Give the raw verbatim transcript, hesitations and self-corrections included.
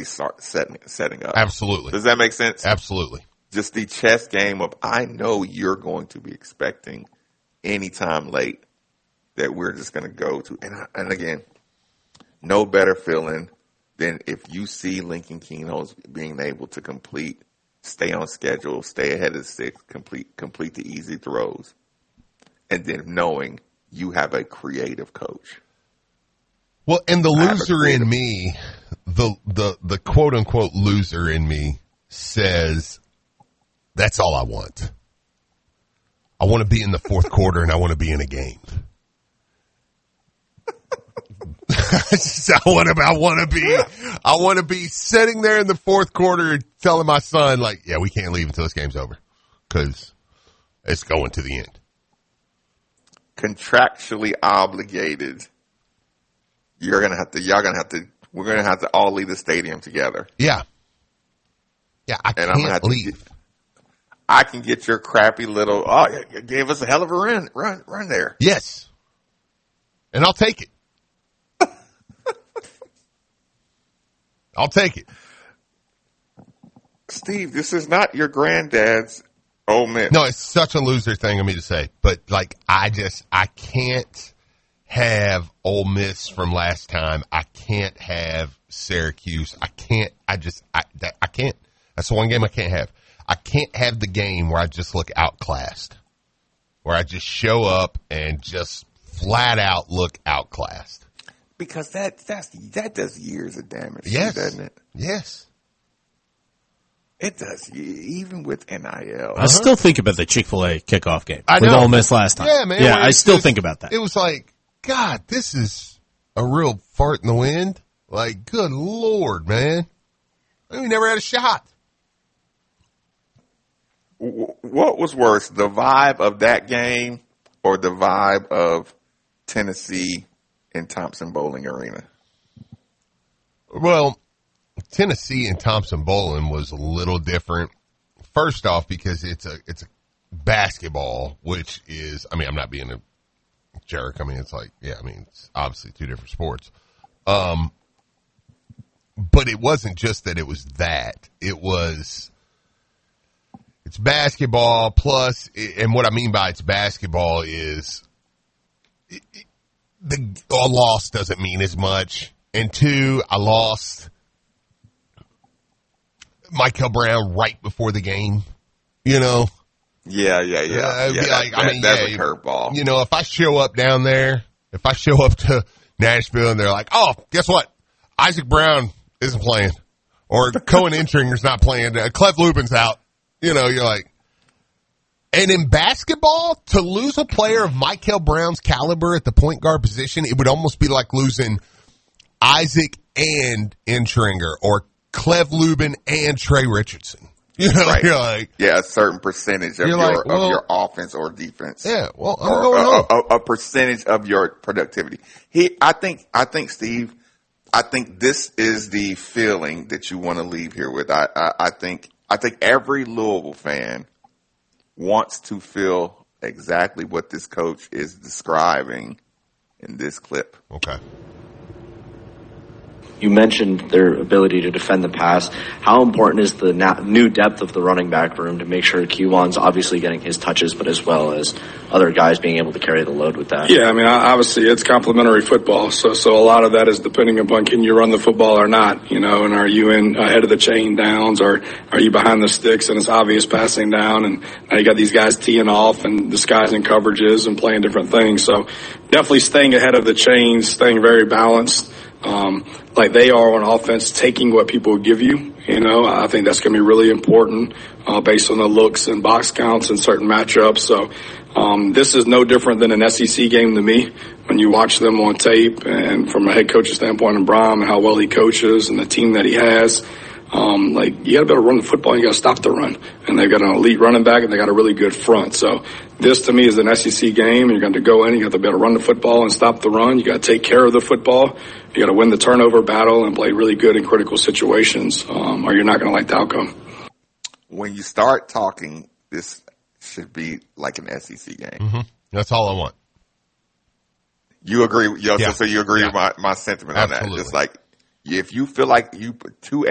already start setting setting up. Absolutely. Does that make sense? Absolutely. Just the chess game of, I know you're going to be expecting anytime late that we're just going to go to. And, I, and again, no better feeling than if you see Lincoln Keno's being able to complete, stay on schedule, stay ahead of the six, complete, complete the easy throws. And then knowing you have a creative coach. Well, and the loser in me, the, the, the quote unquote loser in me says, that's all I want. I want to be in the fourth quarter and I want to be in a game. I want to, I want to be, I want to be sitting there in the fourth quarter telling my son, like, yeah, we can't leave until this game's over because it's going to the end. Contractually obligated. You're going to have to, y'all going to have to, we're going to have to all leave the stadium together. Yeah. Yeah, I and can't I'm gonna have leave. To, I can get your crappy little, oh, you gave us a hell of a run, run, run there. Yes. And I'll take it. I'll take it. Steve, this is not your granddad's Ole Miss. No, it's such a loser thing of me to say. But, like, I just, I can't have Ole Miss from last time. I can't have Syracuse. I can't, I just, I, that, I can't. That's the one game I can't have. I can't have the game where I just look outclassed, where I just show up and just flat out look outclassed. Because that that's that does years of damage, yes, doesn't it? Yes, it does. Even with N I L, I uh-huh. still think about the Chick-fil-A kickoff game I with know. Ole Miss last time. Yeah, man. Yeah, I still just, think about that. It was like, God, this is a real fart in the wind. Like, good Lord, man, we never had a shot. What was worse, the vibe of that game or the vibe of Tennessee in Thompson Bowling Arena? Well, Tennessee and Thompson Bowling was a little different. First off, because it's a it's a basketball, which is, I mean, I'm not being a jerk. I mean, it's like, yeah, I mean, it's obviously two different sports. Um, but it wasn't just that it was that. It was... It's basketball plus, and what I mean by it's basketball is it, it, the a loss doesn't mean as much. And two, I lost Michael Brown right before the game, you know? Yeah, yeah, yeah. Uh, yeah like, that, I mean, that's yeah, a curveball. You know, if I show up down there, if I show up to Nashville and they're like, oh, guess what? Isaac Brown isn't playing. Or Cohen Intringer's not playing. Uh, Clef Lubin's out. You know, you're like, and in basketball, to lose a player of Michael Brown's caliber at the point guard position, it would almost be like losing Isaac and Intringer or Clef Lubin and Trey Richardson. You know, right. You're like, yeah, a certain percentage of your like, well, of your offense or defense. Yeah, well, I'm or, going home. A, a, a percentage of your productivity. He, I think, I think, Steve, I think this is the feeling that you want to leave here with. I, I, I think. I think every Louisville fan wants to feel exactly what this coach is describing in this clip. Okay. You mentioned their ability to defend the pass. How important is the na- new depth of the running back room to make sure Q-Wan's obviously getting his touches, but as well as other guys being able to carry the load with that? Yeah, I mean, obviously it's complementary football. So, so a lot of that is depending upon can you run the football or not, you know, and are you in ahead of the chain downs or are you behind the sticks and it's obvious passing down and now you got these guys teeing off and disguising coverages and playing different things. So definitely staying ahead of the chains, staying very balanced. Um, like they are on offense, taking what people give you. You know, I think that's going to be really important uh, based on the looks and box counts and certain matchups. So um, this is no different than an S E C game to me. When you watch them on tape and from a head coach's standpoint and Brom and how well he coaches and the team that he has, um, like you got to be able to run the football and you got to stop the run. And they've got an elite running back and they got a really good front. So this to me is an S E C game. And you're going to go in, you got to be able to run the football and stop the run. You got to take care of the football. You got to win the turnover battle and play really good in critical situations, um, or you're not going to like the outcome. When you start talking, this should be like an S E C game. Mm-hmm. That's all I want. You agree? You also, yeah. So you agree yeah. with my, my sentiment Absolutely. on that? Just like if you feel like you put two